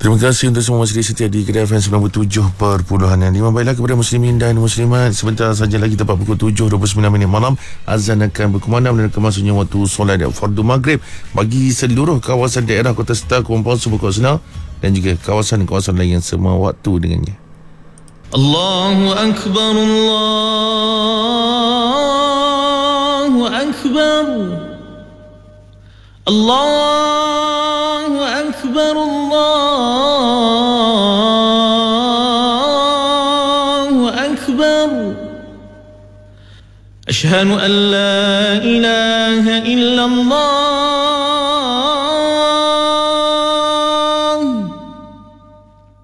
Terima kasih untuk semua masih setia di Kedai FM 97.5. Baiklah kepada muslimin dan muslimat, sebentar saja lagi tepat pukul 7.29 malam, azan akan berkumandang dan akan masuknya waktu solat fardu maghrib bagi seluruh kawasan daerah Kota Star, Kuala Lumpur, Senang dan juga kawasan-kawasan lain yang semua waktu dengannya. Allahu Akbar, Allahu Akbar, Allahu Akbar, Allahu Akbar. Ashhadu an la ilaha illallah